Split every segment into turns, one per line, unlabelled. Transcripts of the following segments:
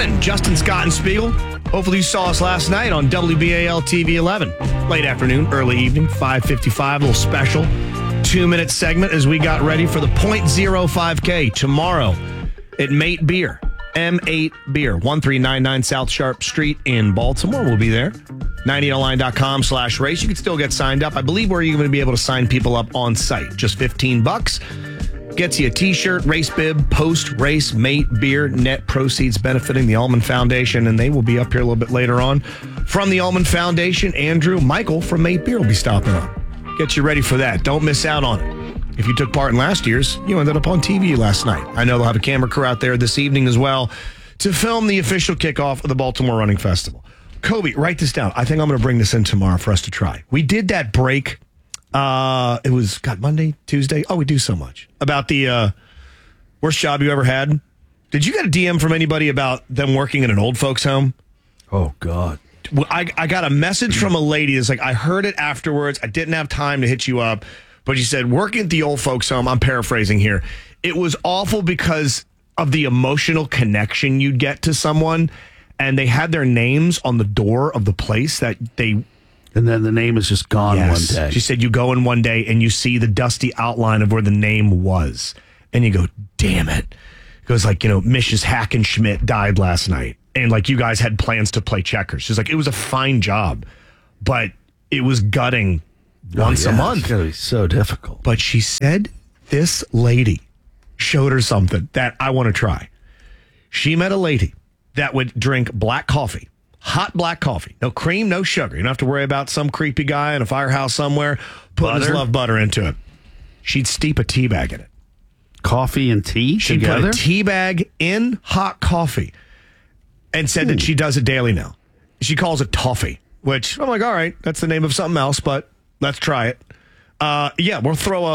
morning, Justin, Scott, and Spiegel. Hopefully you saw us last night on WBAL TV 11. Late afternoon, early evening, 5:55, a little special 2-minute segment as we got ready for the .05K tomorrow at Mate Beer. M8 Beer, 1399 South Sharp Street in Baltimore. We'll be there. 98online.com/race. You can still get signed up. I believe we're going to be able to sign people up on site. Just $15. Gets you a t-shirt, race bib, post-race Mate Beer, net proceeds benefiting the Allman Foundation, and they will be up here a little bit later on. From the Allman Foundation, Andrew Michael from Mate Beer will be stopping up. Get you ready for that. Don't miss out on it. If you took part in last year's, you ended up on TV last night. I know they'll have a camera crew out there this evening as well to film the official kickoff of the Baltimore Running Festival. Kobe, write this down. I think I'm going to bring this in tomorrow for us to try. We did that break. It was, Monday, Tuesday. Oh, we do so much. About the worst job you ever had. Did you get a DM from anybody about them working in an old folks home?
Oh, God.
Well, I got a message from a lady that's like, I heard it afterwards. I didn't have time to hit you up. But she said, working at the old folks home, I'm paraphrasing here, it was awful because of the emotional connection you'd get to someone. And they had their names on the door of the place that they...
And then the name is just gone one day.
She said you go in one day and you see the dusty outline of where the name was. And you go, damn it. It goes like, Mrs. Hackenschmidt died last night. And like you guys had plans to play checkers. She's like, it was a fine job, but it was gutting once a month.
It's got to be so difficult.
But she said this lady showed her something that I want to try. She met a lady that would drink black coffee. Hot black coffee. No cream, no sugar. You don't have to worry about some creepy guy in a firehouse somewhere putting his love butter into it. She'd steep a tea bag in it.
Coffee and tea
She'd
together?
put a tea bag in hot coffee and said that she does it daily now. She calls it toffee, which I'm like, all right, that's the name of something else, but let's try it. We'll throw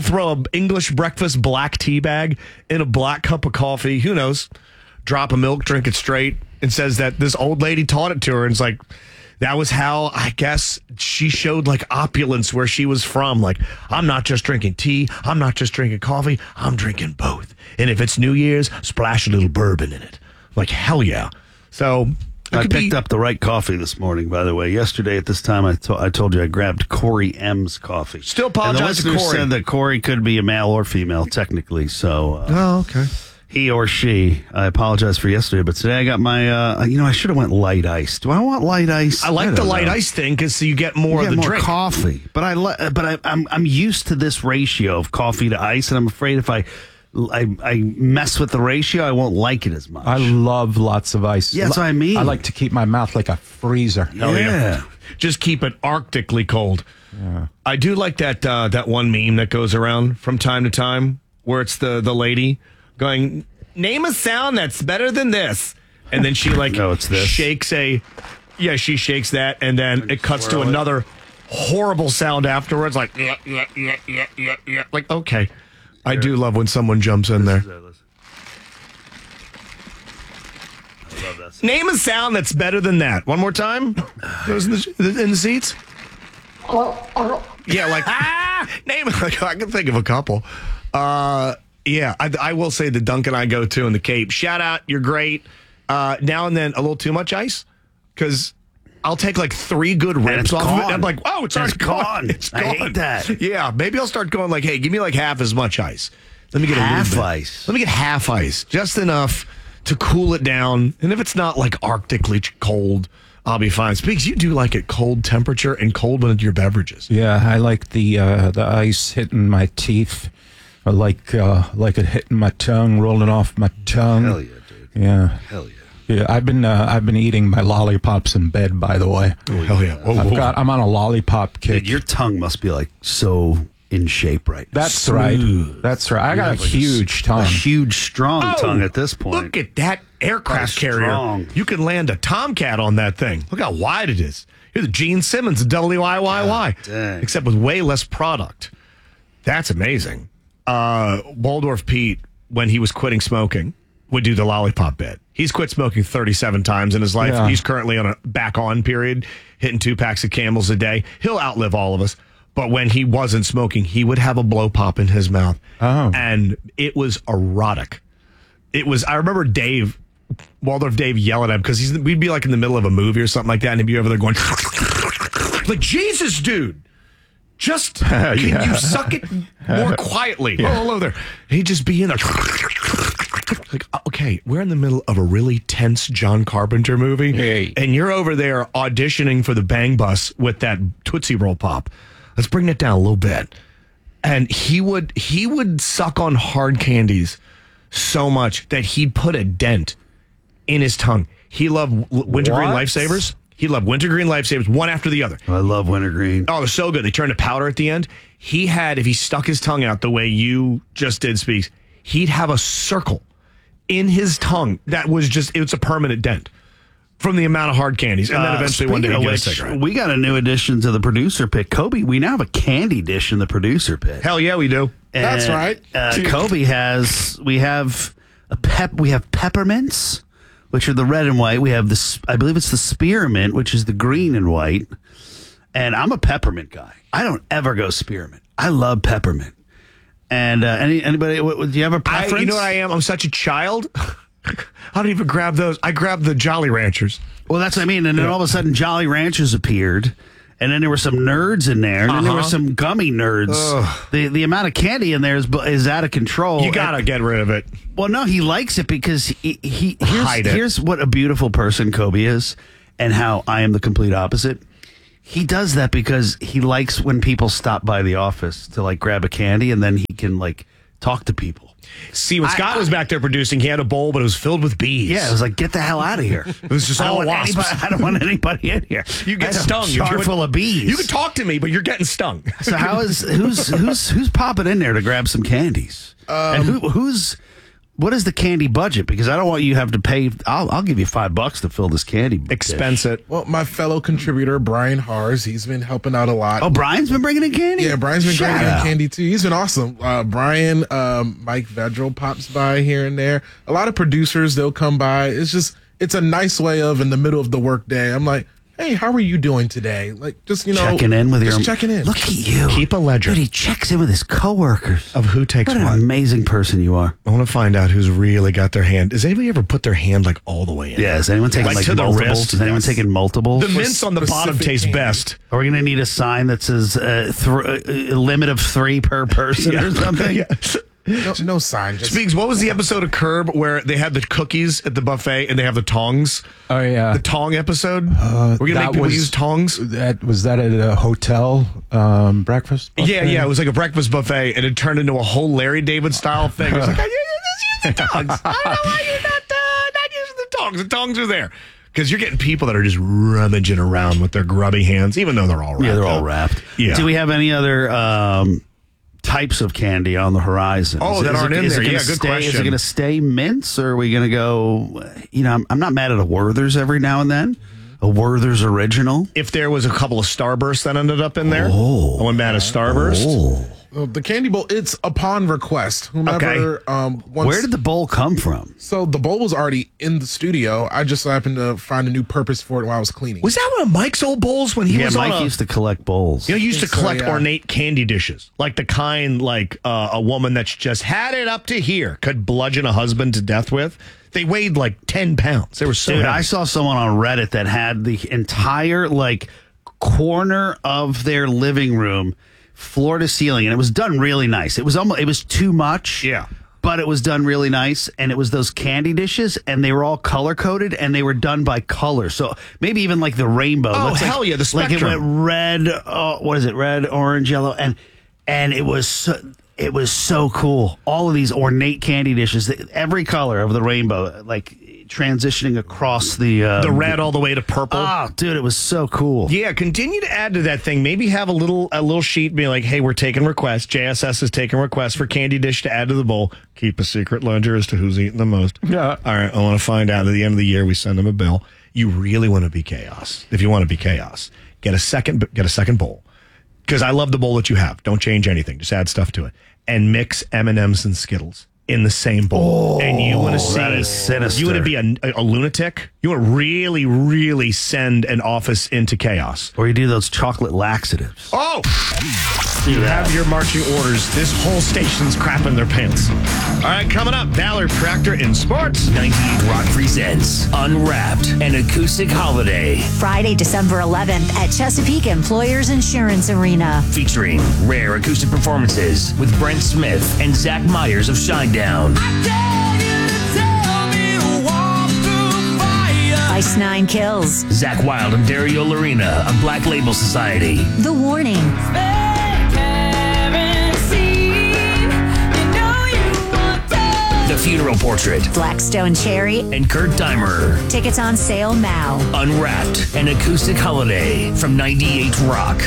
a English breakfast black tea bag in a black cup of coffee. Who knows? Drop a milk, drink it straight. And says that this old lady taught it to her. And it's like, that was how, I guess, she showed like opulence where she was from. Like, I'm not just drinking tea. I'm not just drinking coffee. I'm drinking both. And if it's New Year's, splash a little bourbon in it. Like, hell yeah. So
I picked up the right coffee this morning, by the way. Yesterday at this time, I told you I grabbed Corey M's coffee.
Still apologize to
Corey.
Corey.
Said that Corey could be a male or female, technically. So,
okay.
He or she. I apologize for yesterday, but today I got my, I should have went light ice. Do I want light ice?
I like the light ice thing because you get more of the drink.
Coffee. But I'm used to this ratio of coffee to ice, and I'm afraid if I mess with the ratio, I won't like it as much.
I love lots of ice.
Yeah, that's what I mean.
I like to keep my mouth like a freezer.
Yeah.
Just keep it arctically cold. Yeah. I do like that one meme that goes around from time to time where it's the lady going, name a sound that's better than this. And then she
no, it's this.
She shakes that, and then it cuts to another horrible sound afterwards, like, yeah. Like, okay. I do love when someone jumps in there.
I love that.
Name a sound that's better than that. One more time. Those in the seats. Yeah, like, name it. I can think of a couple. Yeah, I will say the Dunkin' I go to in the Cape. Shout out, you're great. Now and then a little too much ice because I'll take like 3 good rips off of it. And I'm like, oh, it's already gone. It's gone.
I hate that.
Yeah, maybe I'll start going like, hey, give me like half as much ice. Let me get
half ice.
Let me get half ice, just enough to cool it down. And if it's not like arctically cold, I'll be fine. Speaks, you do like it cold temperature and cold when it's your beverages.
Yeah, I like the ice hitting my teeth. I like it hitting my tongue, rolling off my tongue.
Hell yeah, dude.
Yeah.
Hell yeah.
Yeah, I've been eating my lollipops in bed, by the way.
Oh, hell yeah.
I'm on a lollipop kick.
Dude, your tongue must be like so in shape right now.
That's right. That's right. I got a huge tongue.
A huge, strong tongue at this point.
Look at that aircraft carrier.
Strong.
You can land a Tomcat on that thing. Look how wide it is. You're the Gene Simmons of WIYY.
Dang.
Except with way less product. That's amazing. Waldorf Pete, when he was quitting smoking, would do the lollipop bit. He's quit smoking 37 times in his life.
Yeah.
He's currently on a back-on period, hitting 2 packs of Camels a day. He'll outlive all of us. But when he wasn't smoking, he would have a blow pop in his mouth.
Oh.
And it was erotic. I remember Dave Waldorf Dave yell at him because we'd be like in the middle of a movie or something like that, and he'd be over there going, like, Jesus, dude. Just, can you suck it more quietly? Yeah. Oh, hello there. He'd just be in there. Like, okay, we're in the middle of a really tense John Carpenter movie, and you're over there auditioning for the Bang Bus with that Tootsie Roll Pop. Let's bring it down a little bit. And he would suck on hard candies so much that he'd put a dent in his tongue. He loved Wintergreen Lifesavers. He loved Wintergreen Lifesavers, one after the other.
I love Wintergreen.
Oh, they're so good. They turn to powder at the end. If he stuck his tongue out the way you just did, Speaks, he'd have a circle in his tongue that was it's a permanent dent from the amount of hard candies. And then eventually one day he'd get a cigarette.
We got a new addition to the producer pit. Kobe, we now have a candy dish in the producer pit.
Hell yeah, we do.
And,
that's right.
Kobe we have peppermints, which are the red and white. We have I believe it's the spearmint, which is the green and white. And I'm a peppermint guy. I don't ever go spearmint. I love peppermint. And anybody, do you have a preference?
You know what I am? I'm such a child. I don't even grab those. I grab the Jolly Ranchers.
Well, that's what I mean. And then all of a sudden, Jolly Ranchers appeared. And then there were some nerds in there. And then there were some gummy nerds. The amount of candy in there is out of control.
You got to get rid of it.
Well, no, he likes it because here's what a beautiful person Kobe is and how I am the complete opposite. He does that because he likes when people stop by the office to like grab a candy and then he can like talk to people.
See, when Scott was back there producing, he had a bowl, but it was filled with bees.
Yeah, it was like, get the hell out of here.
It was just all wasps.
I don't want anybody in here.
You get stung.
Jar full of bees.
You can talk to me, but you're getting stung.
So who's popping in there to grab some candies? And what is the candy budget? Because I don't want you to have to pay. I'll give you $5 to fill this candy.
Expense it.
Well, my fellow contributor, Brian Hars, he's been helping out a lot.
Oh, Brian's been bringing in candy?
Yeah, Brian's been bringing in candy too. He's been awesome. Brian, Mike Vedral pops by here and there. A lot of producers, they'll come by. It's a nice way of, in the middle of the workday, I'm like, hey, how are you doing today? Like, just,
checking in with
checking in.
Look at you.
Keep a ledger.
Dude, he checks in with his coworkers.
Of who takes
what
what.
An amazing person you are.
I want to find out who's really got their hand. Does anybody ever put their hand like all the way in?
Yeah, is anyone taking like
to the
multiples?
wrist?
Is anyone taking multiples?
The mints on the bottom taste
candy.
best.
Are we going to need a sign that says a limit of 3 per person or something?
Yeah.
No sign.
Speaks, what was the episode of Curb where they had the cookies at the buffet and they have the tongs?
Oh, yeah.
The tong episode? We're going to make people use tongs?
Was that at a hotel breakfast buffet?
Yeah. It was like a breakfast buffet and it turned into a whole Larry David style thing. It was like, I just use the tongs. I don't know why you're not using the tongs. The tongs are there. Because you're getting people that are just rummaging around with their grubby hands, even though they're all wrapped.
Yeah, they're all wrapped.
Yeah.
Do we have any other types of candy on the horizon?
That aren't in there. Yeah, good question.
Is it going to stay mints, or are we going to go? I'm not mad at a Werther's every now and then. A Werther's original.
If there was a couple of Starbursts that ended up in there, I went mad at Starburst.
The candy bowl, it's upon request. Whomever wants.
Where did the bowl come from?
So the bowl was already in the studio. I just happened to find a new purpose for it while I was cleaning.
Was that one of Mike's old bowls when he was on
Mike used to collect bowls.
He used to collect
yeah.
ornate candy dishes, like the kind like a woman that's just had it up to here could bludgeon a husband to death with. They weighed like 10 pounds. They were so
Dude,
heavy.
I saw someone on Reddit that had the entire corner of their living room floor to ceiling, and it was done really nice. It was too much.
Yeah.
But it was done really nice, and it was those candy dishes, and they were all color-coded, and they were done by color. So maybe even like the rainbow.
Oh, hell yeah, the spectrum.
Like it went red, what is it, red, orange, yellow, and it was so cool. All of these ornate candy dishes, every color of the rainbow, like transitioning across the
red all the way to purple.
Oh, dude, it was so cool.
Yeah, continue to add to that thing. Maybe have a little sheet be like, hey, we're taking requests. JSS is taking requests for candy dish to add to the bowl. Keep a secret ledger as to who's eating the most.
Yeah.
All right, I want to find out at the end of the year. We send them a bill. You really want to be chaos. If you want to be chaos, get a second bowl. Because I love the bowl that you have. Don't change anything. Just add stuff to it. And mix M&Ms and Skittles in the same bowl. And you want to see,
that is sinister.
You want to be a lunatic. You want to really, really send an office into chaos.
Or you do those chocolate laxatives.
Oh! You have your marching orders. This whole station's crapping their pants. All right, coming up, Ballard Tractor in sports.
98 Rock presents Unwrapped, an acoustic holiday.
Friday, December 11th at Chesapeake Employers Insurance Arena.
Featuring rare acoustic performances with Brent Smith and Zach Myers of Shinedown.
Ice Nine Kills.
Zach Wilde and Dario Lorena of Black Label Society.
The Warning.
The Funeral Portrait.
Blackstone Cherry.
And Kurt Deimer.
Tickets on sale now.
Unwrapped, an acoustic holiday from 98 Rock.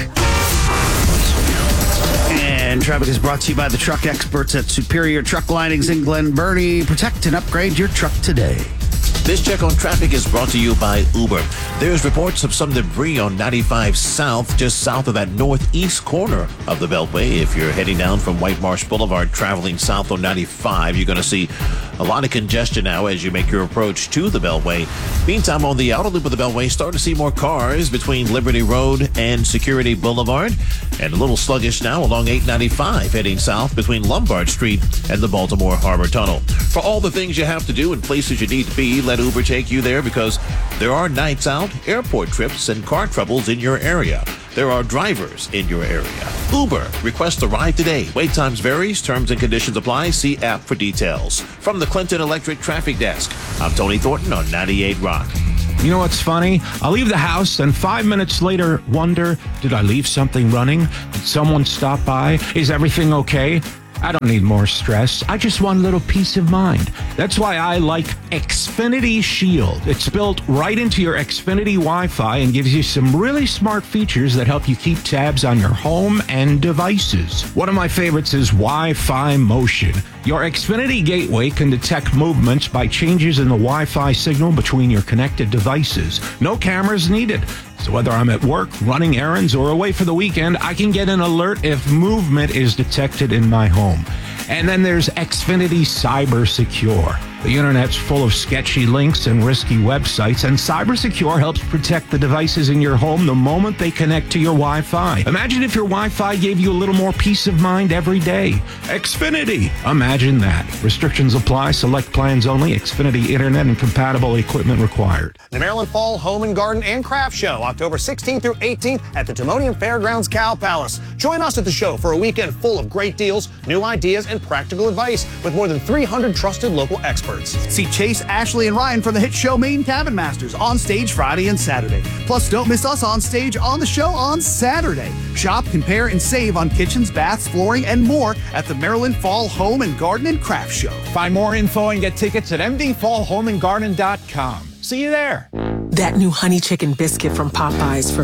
And traffic is brought to you by the truck experts at Superior Truck Linings in Glen Burnie. Protect and upgrade your truck today.
This check on traffic is brought to you by Uber. There's reports of some debris on 95 South, just south of that northeast corner of the Beltway. If you're heading down from White Marsh Boulevard, traveling south on 95, you're going to see a lot of congestion now as you make your approach to the Beltway. Meantime, on the outer loop of the Beltway, starting to see more cars between Liberty Road and Security Boulevard. And a little sluggish now along 895, heading south between Lombard Street and the Baltimore Harbor Tunnel. For all the things you have to do and places you need to be, let Uber take you there, because there are nights out, airport trips, and car troubles in your area. There are drivers in your area. Uber. Request a ride today. Wait times varies. Terms and conditions apply. See app for details. From the Clinton Electric Traffic Desk, I'm Tony Thornton on 98 Rock.
You know what's funny? I'll leave the house and 5 minutes later wonder, did I leave something running? Did someone stop by? Is everything okay? I don't need more stress. I just want a little peace of mind. That's why I like Xfinity Shield. It's built right into your Xfinity Wi-Fi and gives you some really smart features that help you keep tabs on your home and devices. One of my favorites is Wi-Fi Motion. Your Xfinity gateway can detect movements by changes in the Wi-Fi signal between your connected devices. No cameras needed. So whether I'm at work, running errands, or away for the weekend, I can get an alert if movement is detected in my home. And then there's Xfinity Cyber Secure. The internet's full of sketchy links and risky websites, and Cyber Secure helps protect the devices in your home the moment they connect to your Wi-Fi. Imagine if your Wi-Fi gave you a little more peace of mind every day. Xfinity. Imagine that. Restrictions apply. Select plans only. Xfinity Internet and compatible equipment required.
The Maryland Fall Home and Garden and Craft Show, October 16th through 18th at the Timonium Fairgrounds Cow Palace. Join us at the show for a weekend full of great deals, new ideas, and practical advice with more than 300 trusted local experts.
See Chase, Ashley, and Ryan from the hit show Maine Cabin Masters on stage Friday and Saturday. Plus, don't miss us on stage on the show on Saturday. Shop, compare, and save on kitchens, baths, flooring, and more at the Maryland Fall Home and Garden and Craft Show.
Find more info and get tickets at mdfallhomeandgarden.com. See you there.
That new honey chicken biscuit from Popeyes for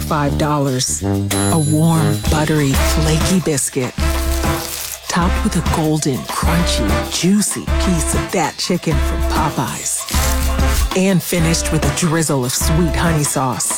$5. A warm, buttery, flaky biscuit. Topped with a golden, crunchy, juicy piece of that chicken from Popeyes. And finished with a drizzle of sweet honey sauce.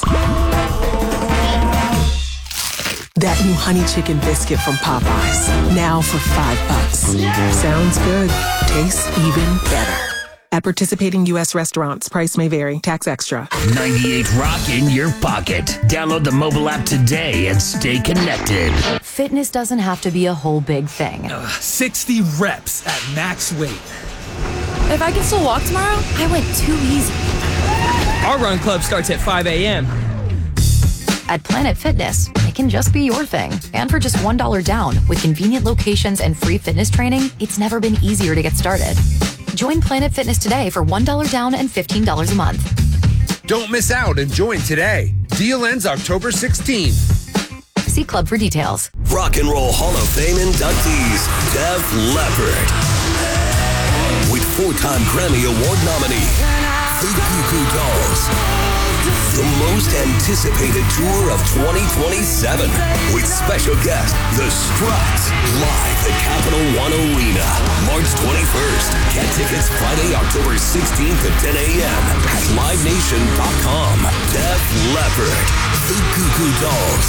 That new honey chicken biscuit from Popeyes. Now for $5. Sounds good. Tastes even better. At participating U.S. restaurants, price may vary. Tax extra.
98 Rock in your pocket. Download the mobile app today and stay connected.
Fitness doesn't have to be a whole big thing.
60 reps at max weight.
If I can still walk tomorrow, I went too easy.
Our run club starts at 5 a.m.
At Planet Fitness, it can just be your thing. And for just $1 down, with convenient locations and free fitness training, it's never been easier to get started. Join Planet Fitness today for $1 down and $15 a month.
Don't miss out and join today. Deal ends October 16th.
See Club for details.
Rock and Roll Hall of Fame inductees, Def Leppard. With 4-time Grammy Award nominee, The Goo Goo Dolls. The most anticipated tour of 2027 with special guest, The Struts, live at Capital One Arena, March 21st. Get tickets Friday, October 16th at 10 a.m. at LiveNation.com. Def Leppard, The Goo Goo Dolls.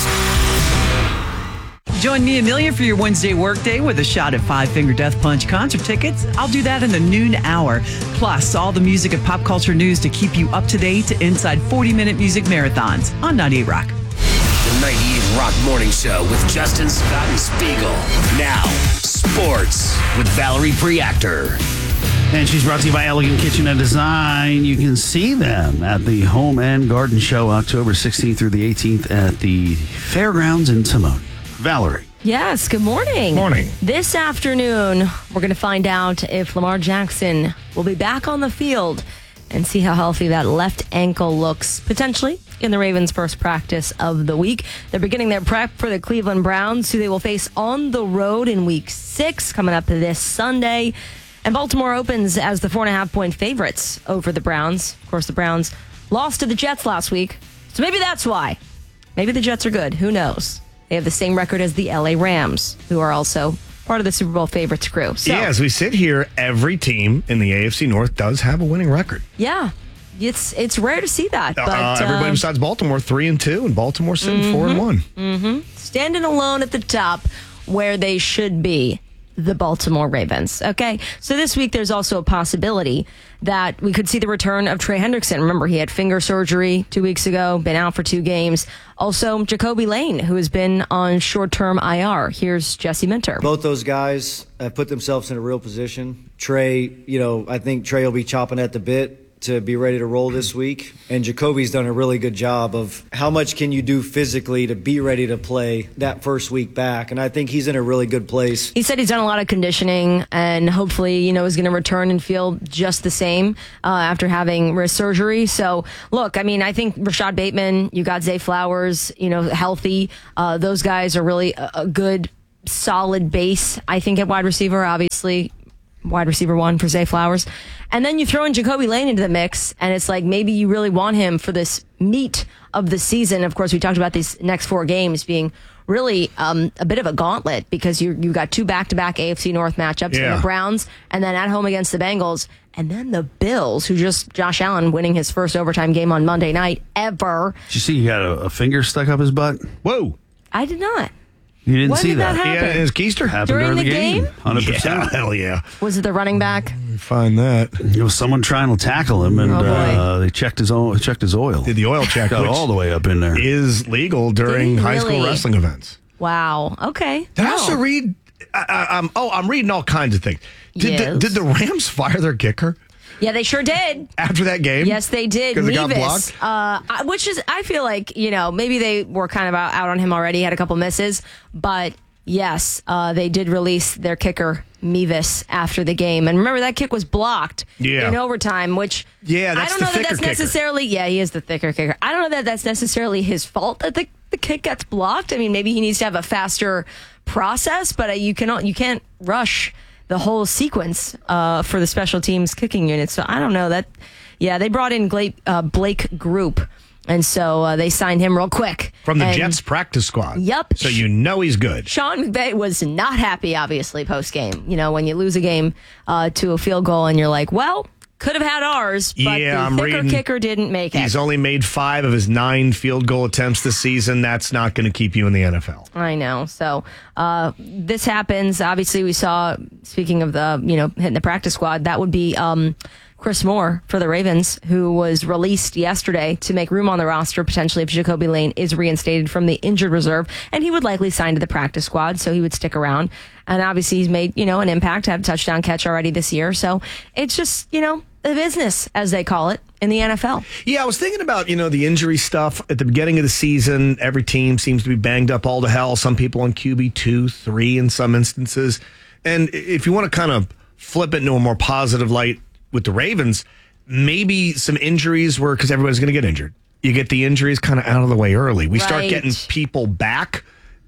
Join me, Amelia, for your Wednesday workday with a shot at Five Finger Death Punch concert tickets. I'll do that in the noon hour. Plus, all the music and pop culture news to keep you up to date inside 40-minute music marathons on 98 Rock.
The 98 Rock Morning Show with Justin, Scott, and Spiegel. Now, sports with Valerie Preactor.
And she's brought to you by Elegant Kitchen and Design. You can see them at the Home and Garden Show, October 16th through the 18th at the Fairgrounds in Timon. Valerie.
Yes, good morning.
Morning.
This afternoon, we're going to find out if Lamar Jackson will be back on the field and see how healthy that left ankle looks, potentially in the Ravens' first practice of the week. They're beginning their prep for the Cleveland Browns, who they will face on the road in Week 6, coming up this Sunday. And Baltimore opens as the 4.5-point favorites over the Browns. Of course, the Browns lost to the Jets last week, so maybe that's why. Maybe the Jets are good. Who knows? They have the same record as the LA Rams, who are also part of the Super Bowl favorites crew. So,
yeah, as we sit here, every team in the AFC North does have a winning record.
Yeah, it's rare to see that. But
everybody besides Baltimore, 3-2, and Baltimore sitting 4-1.
Mm-hmm. Standing alone at the top where they should be. The Baltimore Ravens. Okay, so this week there's also a possibility that we could see the return of Trey Hendrickson. Remember, he had finger surgery 2 weeks ago, been out for 2 games. Also, Jacoby Lane, who has been on short-term IR. Here's Jesse Minter.
Both those guys have put themselves in a real position. Trey, I think Trey will be chopping at the bit to be ready to roll this week. And Jacoby's done a really good job of how much can you do physically to be ready to play that first week back. And I think he's in a really good place.
He said he's done a lot of conditioning and hopefully, is going to return and feel just the same after having wrist surgery. So, look, I think Rashad Bateman, you got Zay Flowers, healthy. Those guys are really a good, solid base, I think, at wide receiver, obviously. Wide receiver 1 for Zay Flowers. And then you throw in Jacoby Lane into the mix, and it's like maybe you really want him for this meat of the season. Of course, we talked about these next 4 games being really a bit of a gauntlet because you got 2 back-to-back AFC North matchups, the Browns, and then at home against the Bengals, and then the Bills, who Josh Allen winning his first overtime game on Monday night ever.
Did you see he got a finger stuck up his butt?
Whoa.
I did not.
You didn't
when
see
did that happen?
Yeah, his keister
happened
during the
game.
game.
100%.
Yeah, hell yeah.
Was it the running back?
Find that.
It was someone trying to tackle him, and they checked his oil.
Did the oil check?
Got all the way up in there.
Is legal during high school wrestling events.
Wow. Okay.
Did I also read? I'm reading all kinds of things. Did the Rams fire their kicker?
Yeah, they sure did.
After that game?
Yes, they did.
Because it got blocked?
Which is, I feel like, maybe they were kind of out on him already, had a couple misses. But yes, they did release their kicker, Mevis, after the game. And remember, that kick was blocked in overtime, which
that's
I don't know that that's necessarily, he is the thicker kicker. I don't know that that's necessarily his fault that the kick gets blocked. I mean, maybe he needs to have a faster process, but you can't rush the whole sequence for the special teams kicking unit. So I don't know that. Yeah, they brought in Blake Group, and so they signed him real quick.
From the Jets practice squad.
Yep.
So he's good.
Sean McVay was not happy, obviously, post-game. When you lose a game to a field goal and you're like, well, could have had ours, but the thicker kicker didn't make it.
He's only made 5 of his 9 field goal attempts this season. That's not going to keep you in the NFL.
I know. So this happens. Obviously, we saw, speaking of the, hitting the practice squad, that would be Chris Moore for the Ravens, who was released yesterday to make room on the roster, potentially if Jacoby Lane is reinstated from the injured reserve. And he would likely sign to the practice squad, so he would stick around. And obviously, he's made, an impact, had a touchdown catch already this year. So it's just, the business, as they call it, in the NFL.
Yeah, I was thinking about, the injury stuff at the beginning of the season. Every team seems to be banged up all to hell. Some people on QB 2, 3 in some instances. And if you want to kind of flip it into a more positive light with the Ravens, maybe some injuries were because everybody's going to get injured. You get the injuries kind of out of the way early. We start getting people back.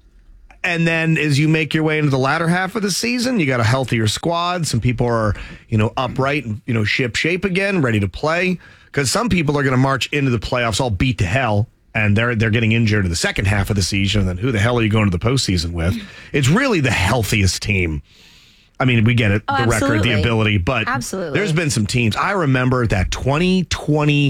And then as you make your way into the latter half of the season, you got a healthier squad. Some people are, upright and, ship shape again, ready to play. Because some people are going to march into the playoffs all beat to hell, and they're getting injured in the second half of the season. And then who the hell are you going to the postseason with? It's really the healthiest team. I mean, we get it, the record, the ability, but there's been some teams. I remember that 2020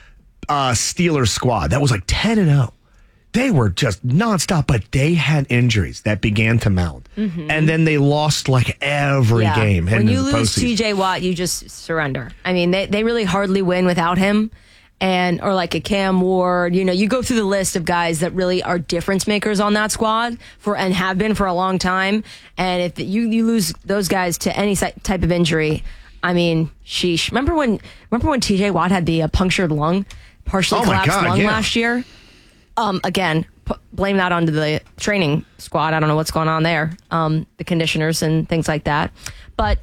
Steelers squad. That was like 10-0. They were just nonstop, but they had injuries that began to mount. Mm-hmm. And then they lost like every game.
When you lose TJ Watt, you just surrender. I mean, they really hardly win without him. or like a Cam Ward. You go through the list of guys that really are difference makers on that squad and have been for a long time. And if you lose those guys to any type of injury, I mean, sheesh. Remember when TJ Watt had the punctured lung, partially collapsed lung last year? Again, blame that onto the training squad. I don't know what's going on there. The conditioners and things like that. But,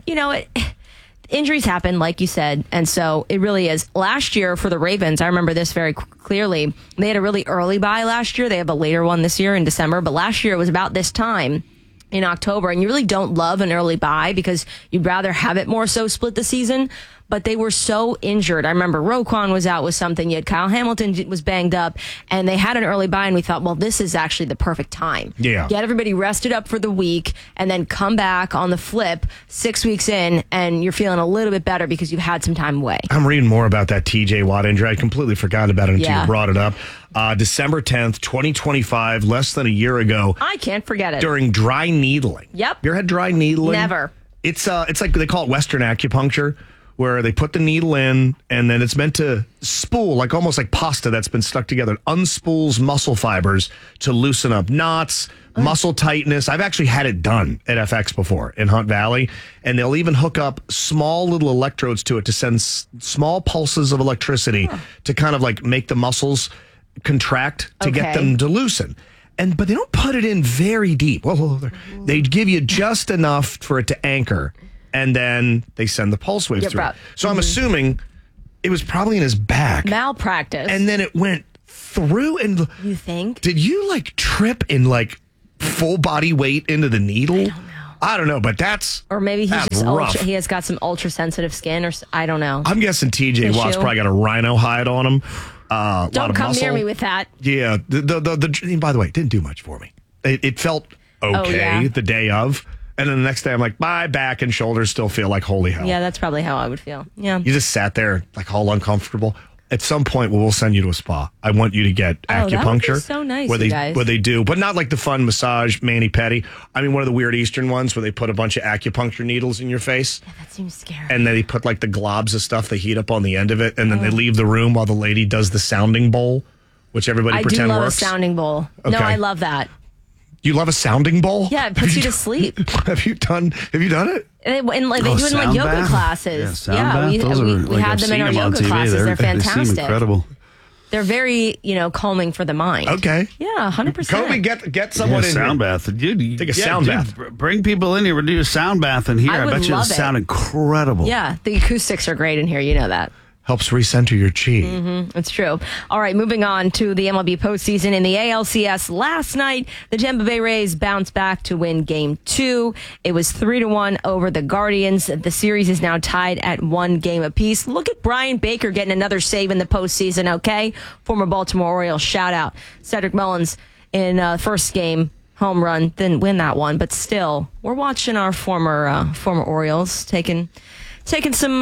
injuries happen, like you said, and so it really is. Last year for the Ravens, I remember this very clearly. They had a really early bye last year. They have a later one this year in December, but last year it was about this time in October, and you really don't love an early bye because you'd rather have it more so split the season. But they were so injured. I remember Roquan was out with something. You had Kyle Hamilton was banged up, and they had an early bye, and we thought, well, this is actually the perfect time.
Yeah.
Get everybody rested up for the week, and then come back on the flip 6 weeks in, and you're feeling a little bit better because you've had some time away.
I'm reading more about that TJ Watt injury. I completely forgot about it until you brought it up. December 10th, 2025, less than a year ago.
I can't forget it.
During dry needling.
Yep.
You ever had dry needling?
Never.
It's like they call it Western acupuncture, where they put the needle in and then it's meant to spool, like almost like pasta that's been stuck together. It unspools muscle fibers to loosen up knots, muscle tightness. I've actually had it done at FX before in Hunt Valley, and they'll even hook up small little electrodes to it to send small pulses of electricity to kind of like make the muscles contract to get them to loosen. But they don't put it in very deep. They give you just enough for it to anchor, and then they send the pulse waves through. So I'm assuming it was probably in his back.
Malpractice.
And then it went through. And
you think?
Did you like trip in like full body weight into the needle? I don't know, but that's
or maybe he's just
rough.
He has got some ultra sensitive skin, or I don't know.
I'm guessing TJ Watt's probably got a rhino hide on him.
Don't come near me with that.
Yeah. The by the way, it didn't do much for me. It felt okay the day of. And then the next day, I'm like, my back and shoulders still feel like holy hell.
Yeah, that's probably how I would feel. Yeah.
You just sat there like all uncomfortable. At some point, we'll send you to a spa. I want you to get acupuncture.
That would be so nice,
where
guys.
they do, but not like the fun massage, mani-pedi. I mean, one of the weird Eastern ones where they put a bunch of acupuncture needles in your face.
Yeah, that seems scary.
And then they put like the globs of stuff they heat up on the end of it, and then they leave the room while the lady does the sounding bowl, which everybody pretend works.
I do love a sounding bowl. Okay. No, I love that.
You love a sounding bowl?
Yeah, it puts you to sleep.
Have you done it?
And they do it in like yoga classes. Yeah, we had them in our yoga classes. They're fantastic.
They seem incredible.
They're very, calming for the mind.
Okay.
Yeah, 100%.
Kobe, get someone in
sound
here.
bath. Dude,
take a sound bath.
Bring people in here. We'll do a sound bath in here. I bet you it'll sound incredible.
Yeah, the acoustics are great in here. You know that.
Helps recenter your chi.
Mm-hmm. It's true. All right, moving on to the MLB postseason. In the ALCS last night, the Tampa Bay Rays bounced back to win Game 2. It was 3-1 over the Guardians. The series is now tied at 1 game apiece. Look at Brian Baker getting another save in the postseason, okay? Former Baltimore Orioles, shout out. Cedric Mullins in first game, home run, didn't win that one, but still, we're watching our former Orioles taking some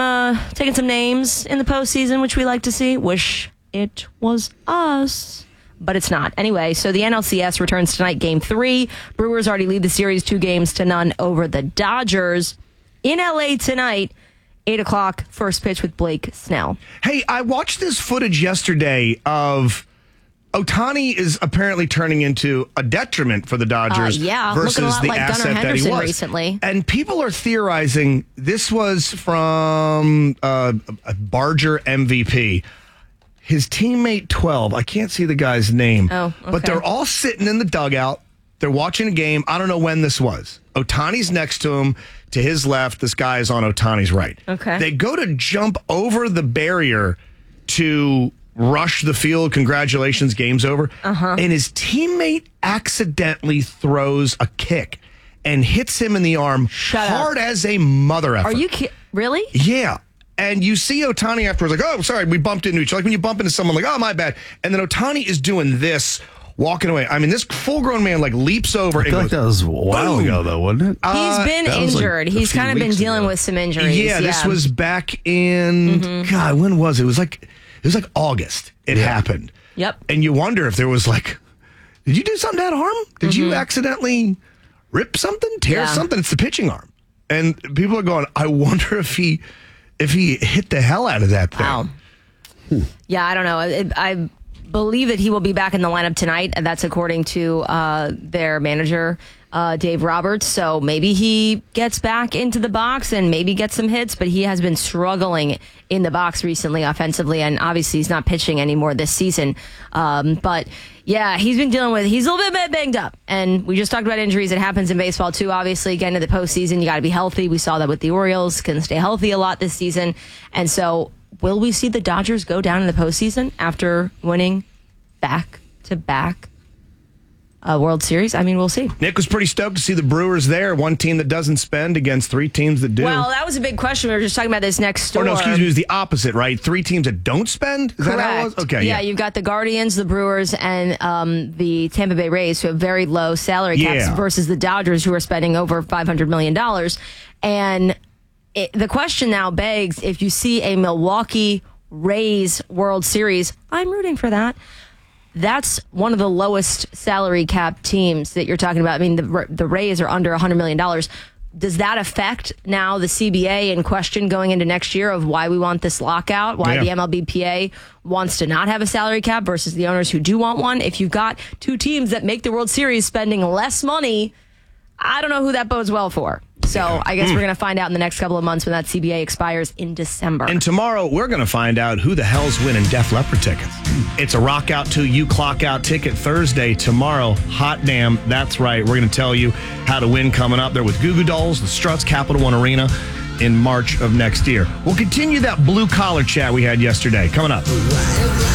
names in the postseason, which we like to see. Wish it was us, but it's not. Anyway, so the NLCS returns tonight, Game 3. Brewers already lead the series 2-0 over the Dodgers. In LA tonight, 8 o'clock, first pitch with Blake Snell.
Hey, I watched this footage yesterday of Ohtani is apparently turning into a detriment for the Dodgers versus
looking a lot
the
like
asset
Gunnar
that he
Henderson
was.
recently.
And people are theorizing this was from a Barger MVP. His teammate 12, I can't see the guy's name, but they're all sitting in the dugout. They're watching a game. I don't know when this was. Ohtani's next to him. To his left, this guy is on Ohtani's right.
Okay.
They go to jump over the barrier to rush the field. Congratulations, game's over. And his teammate accidentally throws a kick and hits him in the arm hard as a mother effer.
Are you really?
Yeah. And you see Ohtani afterwards like, oh, sorry, we bumped into each other. Like when you bump into someone like, oh, my bad. And then Ohtani is doing this, walking away. I mean, this full-grown man like leaps over.
I feel like that was a while ago, though, wasn't it?
He's been injured.
Like
he's kind of been dealing with some injuries.
Yeah, this was back in, God, when was it? It was like August. It happened.
Yep.
And you wonder if there was like, did you do something to that arm? Did you accidentally rip something, tear something? It's the pitching arm. And people are going, I wonder if he hit the hell out of that thing.
Wow. Yeah, I don't know. I believe that he will be back in the lineup tonight. And that's according to their manager, Dave Roberts. So maybe he gets back into the box and maybe gets some hits, but he has been struggling in the box recently offensively, and obviously he's not pitching anymore this season. But yeah, he's been dealing with, he's a little bit banged up, and we just talked about injuries. It happens in baseball too, obviously. Getting to the postseason, you got to be healthy. We saw that with the Orioles, couldn't stay healthy a lot this season. And so will we see the Dodgers go down in the postseason after winning back-to-back World Series? I mean, we'll see.
Nick was pretty stoked to see the Brewers there. One team that doesn't spend against three teams that do.
Well, that was a big question. We were just talking about this next door.
Or no, excuse me, it was the opposite, right? Three teams that don't spend? Is
Correct.
that how it was? Okay,
yeah, you've got the Guardians, the Brewers, and the Tampa Bay Rays, who have very low salary caps, versus the Dodgers, who are spending over $500 million. And the question now begs, if you see a Milwaukee Rays World Series, I'm rooting for that. That's one of the lowest salary cap teams that you're talking about. I mean, the Rays are under $100 million. Does that affect now the CBA in question going into next year of why we want this lockout, why the MLBPA wants to not have a salary cap versus the owners who do want one? If you've got two teams that make the World Series spending less money, I don't know who that bodes well for. So I guess we're going to find out in the next couple of months when that CBA expires in December.
And tomorrow, we're going to find out who the hell's winning Def Leppard tickets. It's a rock out to you clock out ticket Thursday. Tomorrow, hot damn, that's right. We're going to tell you how to win coming up there with Goo Goo Dolls, the Struts, Capital One Arena in March of next year. We'll continue that blue collar chat we had yesterday. Coming up.